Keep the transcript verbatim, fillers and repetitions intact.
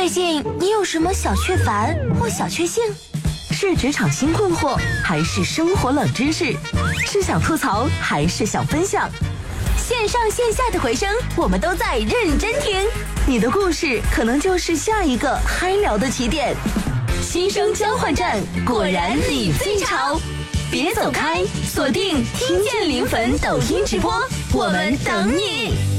近你有什么小雀烦或小确幸？ 是职场新困惑，还是生活冷知识？是想吐槽，还是想分享？ 线上线下的回声，我们都在认真听。 你的故事可能就是下一个嗨聊的起点。 新生交换站，果然你最潮！别走开，锁定听见灵魂抖音直播，我们等你。